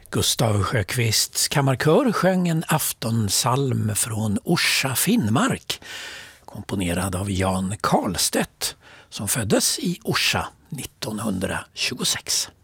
Gustav Sjöqvists kammarkör sjöng en aftonsalm från Orsa Finnmark, komponerad av Jan Karlstedt, som föddes i Orsa 1926.